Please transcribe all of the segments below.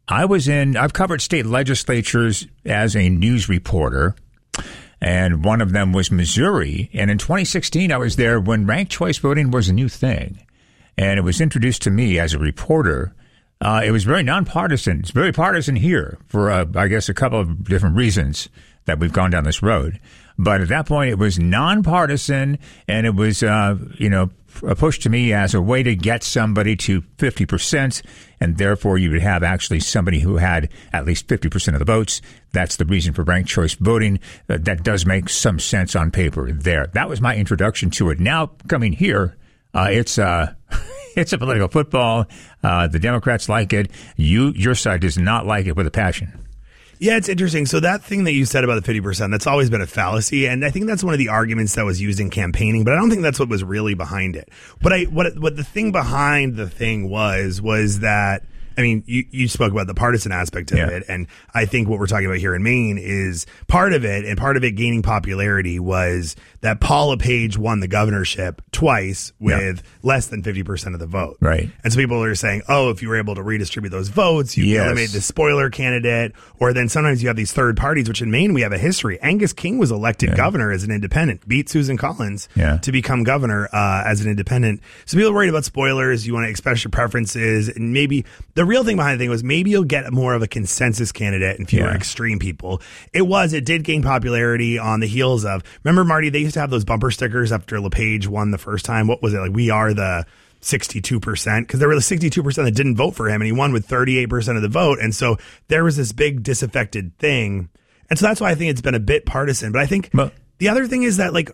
I've covered state legislatures as a news reporter, and one of them was Missouri. And in 2016, I was there when ranked choice voting was a new thing. And it was introduced to me as a reporter. It was very nonpartisan. It's very partisan here for, I guess, a couple of different reasons that we've gone down this road. But at that point, it was nonpartisan, and it was, a push to me as a way to get somebody to 50%, and therefore you would have actually somebody who had at least 50% of the votes. That's the reason for ranked choice voting. That does make some sense on paper there. That was my introduction to it. Now, coming here, it's a political football. The Democrats like it. Your side does not like it with a passion. Yeah, it's interesting. So that thing that you said about the 50%, that's always been a fallacy. And I think that's one of the arguments that was used in campaigning, but I don't think that's what was really behind it. What the thing behind the thing was that, I mean, you spoke about the partisan aspect of it, and I think what we're talking about here in Maine is part of it, and part of it gaining popularity was that Paul LePage won the governorship twice with less than 50% of the vote. Right. And so people are saying, oh, if you were able to redistribute those votes, you eliminate the spoiler candidate, or then sometimes you have these third parties, which in Maine we have a history. Angus King was elected governor as an independent, beat Susan Collins to become governor as an independent. So people are worried about spoilers, you want to express your preferences, and maybe the real thing behind the thing was maybe you'll get more of a consensus candidate and fewer extreme people. It did gain popularity on the heels of, remember, Marty, they used to have those bumper stickers after LePage won the first time. What was it? Like, we are the 62%, because there were the 62% that didn't vote for him, and he won with 38% of the vote. And so there was this big disaffected thing. And so that's why I think it's been a bit partisan. But I think the other thing is that, like,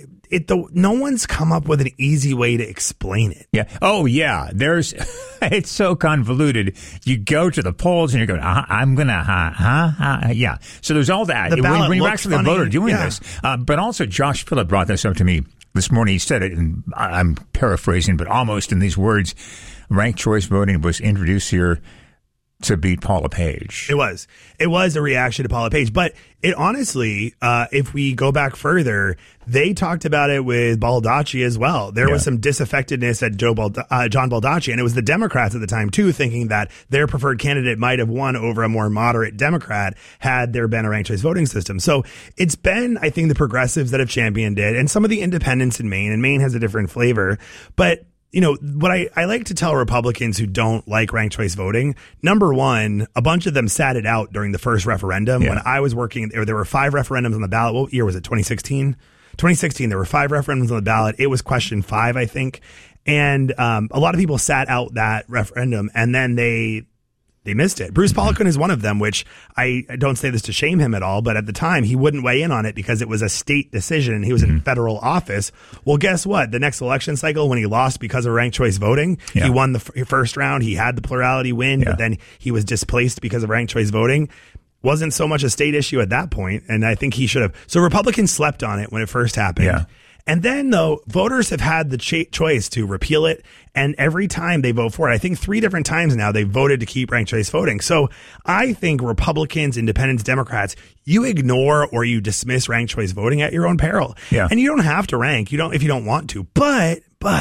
no one's come up with an easy way to explain it. Yeah. Oh, yeah. It's so convoluted. You go to the polls and you're going, I'm going to, yeah. So there's all that. When you're actually a voter doing this. But also, Josh Phillip brought this up to me this morning. He said it, and I'm paraphrasing, but almost in these words, ranked choice voting was introduced here to beat Paul LePage. It was a reaction to Paul LePage, but it honestly, if we go back further, they talked about it with Baldacci as well. There was some disaffectedness at John Baldacci, and it was the Democrats at the time too, thinking that their preferred candidate might have won over a more moderate Democrat had there been a ranked choice voting system. So it's been, I think, the progressives that have championed it, and some of the independents in Maine, and Maine has a different flavor, but you know, what I like to tell Republicans who don't like ranked choice voting, number one, a bunch of them sat it out during the first referendum. When I was working, there were 5 referendums on the ballot. What year was it? 2016? 2016, there were 5 referendums on the ballot. It was question 5, I think. And a lot of people sat out that referendum, and then they missed it. Bruce Poliquin is one of them, which I don't say this to shame him at all, but at the time he wouldn't weigh in on it because it was a state decision and he was in federal office. Well, guess what? The next election cycle, when he lost because of ranked choice voting, he won the first round. He had the plurality win, but then he was displaced because of ranked choice voting. Wasn't so much a state issue at that point, and I think he should have. So Republicans slept on it when it first happened. Yeah. And then, though, voters have had the choice to repeal it, and every time they vote for it, I think 3 different times now, they voted to keep ranked choice voting. So I think Republicans, Independents, Democrats, you ignore or you dismiss ranked choice voting at your own peril. Yeah. And you don't have to rank, if you don't want to. But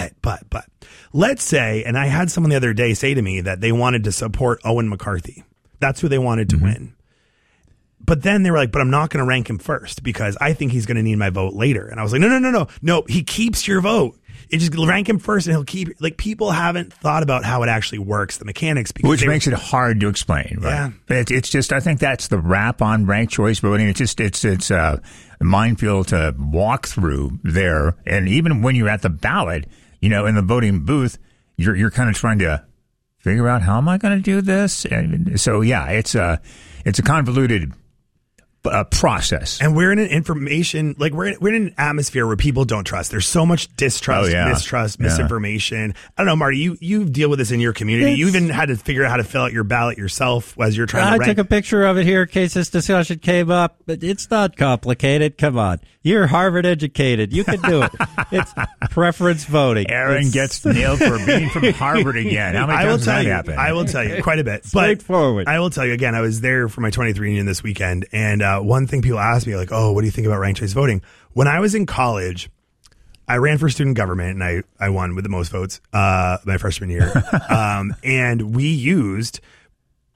let's say, and I had someone the other day say to me that they wanted to support Owen McCarthy. That's who they wanted to win. But then they were like, but I'm not going to rank him first because I think he's going to need my vote later. And I was like, no, he keeps your vote. You just rank him first and he'll keep, like, people haven't thought about how it actually works, the mechanics. Which makes it hard to explain, right? Yeah. It's just, I think that's the wrap on ranked choice voting. It's a minefield to walk through there. And even when you're at the ballot, in the voting booth, you're kind of trying to figure out, how am I going to do this? And so, yeah, it's a convoluted process. And we're in an information, like we're in an atmosphere where people don't trust. There's so much distrust, mistrust, misinformation. I don't know, Marty, you deal with this in your community. You even had to figure out how to fill out your ballot yourself as you're trying to rank. I took a picture of it here in case this discussion came up, but it's not complicated. Come on. You're Harvard educated. You can do it. It's preference voting. Aaron gets nailed for being from Harvard again. How many times does that happen? I will tell you quite a bit. Straightforward. I will tell you again, I was there for my 23 union this weekend, and one thing people ask me, like, oh, what do you think about ranked choice voting? When I was in college, I ran for student government, and I won with the most votes my freshman year. And we used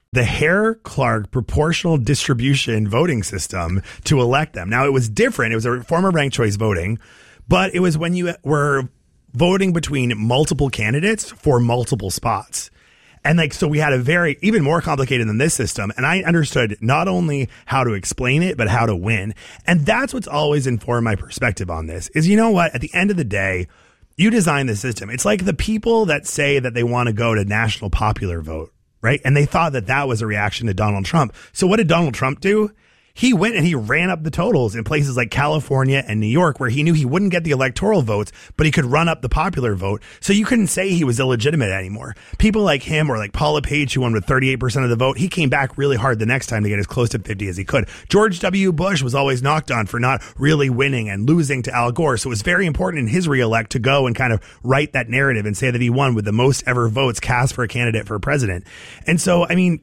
the Hare-Clark proportional distribution voting system to elect them. Now, it was different. It was a form of ranked choice voting, but it was when you were voting between multiple candidates for multiple spots. And so we had even more complicated than this system. And I understood not only how to explain it, but how to win. And that's what's always informed my perspective on this is, you know what? At the end of the day, you design the system. It's like the people that say that they want to go to national popular vote, right? And they thought that that was a reaction to Donald Trump. So what did Donald Trump do? He went and he ran up the totals in places like California and New York where he knew he wouldn't get the electoral votes, but he could run up the popular vote. So you couldn't say he was illegitimate anymore. People like him or like Paul LePage, who won with 38% of the vote, he came back really hard the next time to get as close to 50 as he could. George W. Bush was always knocked on for not really winning and losing to Al Gore. So it was very important in his reelect to go and kind of write that narrative and say that he won with the most ever votes cast for a candidate for president. And so, I mean,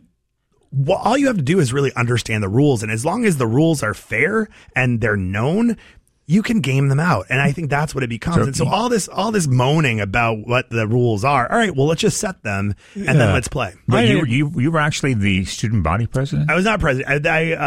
all you have to do is really understand the rules. And as long as the rules are fair and they're known, you can game them out. And I think that's what it becomes. So all this moaning about what the rules are. All right, well, let's just set them and then let's play. But you were actually the student body president? I was not president.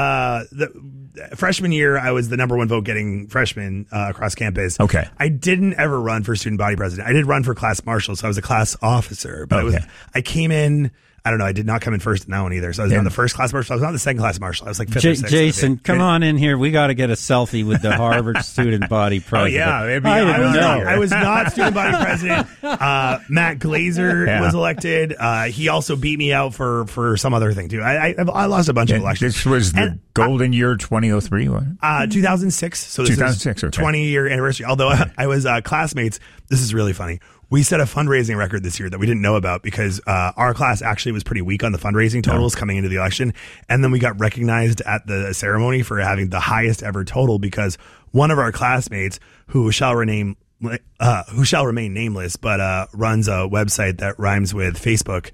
The freshman year, I was the number one vote getting freshman across campus. Okay. I didn't ever run for student body president. I did run for class marshal, so I was a class officer. But I came in. I don't know. I did not come in first in that one either. So I was not the first class marshal. I was not the second class marshal. I was like fifth or sixth. Jason, come on in here. We got to get a selfie with the Harvard student body president. Oh, yeah. I was not student body president. Matt Glazer was elected. He also beat me out for some other thing, too. I lost a bunch of elections. This was the golden year 2003, what? 2006. So this 2006, is 20-year anniversary. Although I was classmates. This is really funny. We set a fundraising record this year that we didn't know about because our class actually was pretty weak on the fundraising totals coming into the election. And then we got recognized at the ceremony for having the highest ever total because one of our classmates, who shall remain nameless, but runs a website that rhymes with Facebook,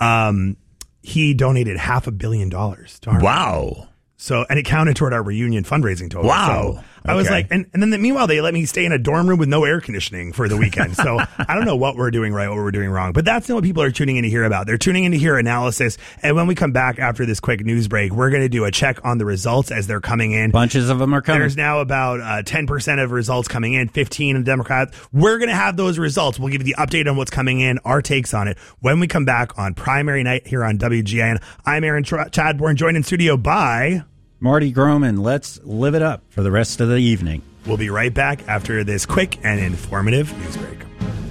he donated $500 million to Harvard. Wow. So, and it counted toward our reunion fundraising total. Wow. So I was like, and then meanwhile, they let me stay in a dorm room with no air conditioning for the weekend. So I don't know what we're doing right, what we're doing wrong, but that's not what people are tuning in to hear about. They're tuning in to hear analysis. And when we come back after this quick news break, we're going to do a check on the results as they're coming in. Bunches of them are coming. There's now about 10% of results coming in, 15 of the Democrats. We're going to have those results. We'll give you the update on what's coming in, our takes on it, when we come back on primary night here on WGN. I'm Aaron Chadbourne, joined in studio by Marty Groman. Let's live it up for the rest of the evening. We'll be right back after this quick and informative news break.